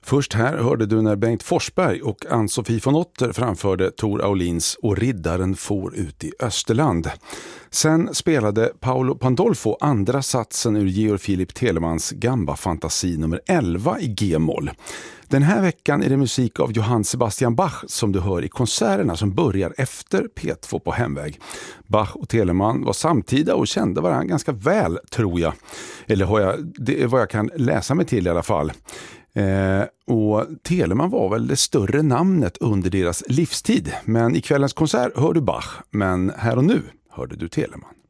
Först här hörde du när Bengt Forsberg och Ann-Sofie von Otter framförde Tor Aulins Och riddaren for ut i Österland. Sen spelade Paolo Pandolfo andra satsen ur Georg Philipp Telemans Gamba-fantasi nummer 11 i G-moll. Den här veckan är det musik av Johann Sebastian Bach som du hör i konserterna som börjar efter P2 på hemväg. Bach och Telemann var samtida och kände varandra ganska väl, tror jag. Eller det är vad jag kan läsa mig till i alla fall. Och Telemann var väl det större namnet under deras livstid. Men i kvällens konsert hör du Bach, men här och nu hörde du Telemann.